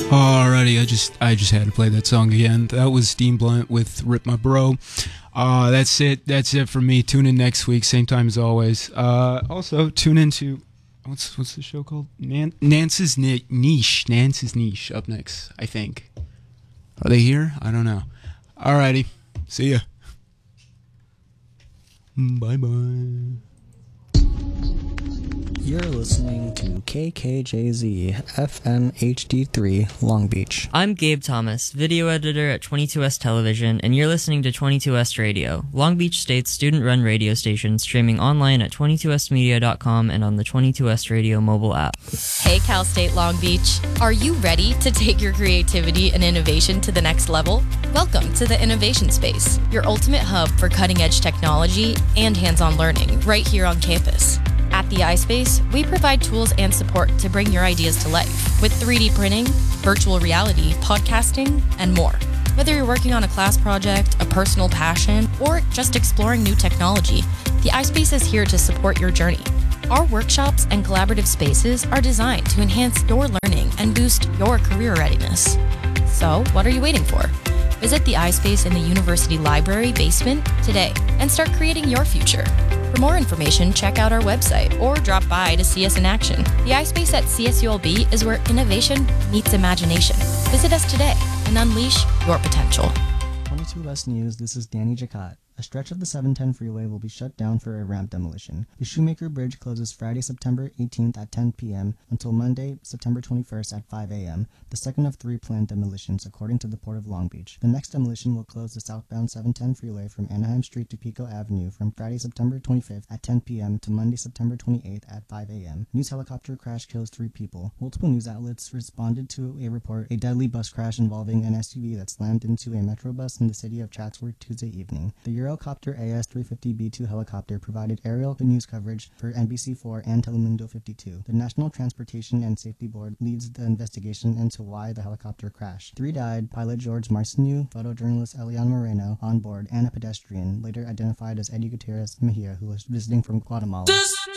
Alrighty, I just had to play that song again. That was Steam Blunt with Rip My Bro. That's it. That's it for me. Tune in next week, same time as always. Also, tune into what's the show called? Nance's Niche. Nance's Niche up next, I think. Are they here? I don't know. Alrighty, see ya. Bye bye. You're listening to KKJZ FM HD3 Long Beach. I'm Gabe Thomas, video editor at 22S Television, and you're listening to 22S Radio, Long Beach State's student-run radio station, streaming online at 22smedia.com and on the 22S Radio mobile app. Hey Cal State Long Beach, are you ready to take your creativity and innovation to the next level? Welcome to the Innovation Space, your ultimate hub for cutting-edge technology and hands-on learning right here on campus. At the iSpace, we provide tools and support to bring your ideas to life with 3D printing, virtual reality, podcasting, and more. Whether you're working on a class project, a personal passion, or just exploring new technology, the iSpace is here to support your journey. Our workshops and collaborative spaces are designed to enhance your learning and boost your career readiness. So, what are you waiting for? Visit the iSpace in the University Library basement today and start creating your future. For more information, check out our website or drop by to see us in action. The iSpace at CSULB is where innovation meets imagination. Visit us today and unleash your potential. 22S News, this is Danny Jacat. A stretch of the 710 freeway will be shut down for a ramp demolition. The Shoemaker Bridge closes Friday, September 18th at 10 p.m. until Monday, September 21st at 5 a.m., the second of 3 planned demolitions, according to the Port of Long Beach. The next demolition will close the southbound 710 freeway from Anaheim Street to Pico Avenue from Friday, September 25th at 10 p.m. to Monday, September 28th at 5 a.m. News helicopter crash kills 3 people. Multiple news outlets responded to a report, a deadly bus crash involving an SUV that slammed into a metro bus in the city of Chatsworth Tuesday evening. The Eurocopter AS-350B2 helicopter provided aerial news coverage for NBC4 and Telemundo 52. The National Transportation and Safety Board leads the investigation into why the helicopter crashed. 3 died: pilot George Marcineau, photojournalist Elian Moreno on board, and a pedestrian, later identified as Eddie Gutierrez Mejia, who was visiting from Guatemala.